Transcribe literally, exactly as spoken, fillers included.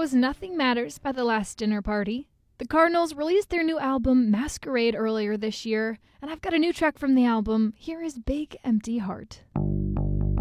was Nothing Matters by The Last Dinner Party. The Cardinals released their new album, Masquerade, earlier this year, and I've got a new track from the album. Here is Big Empty Heart.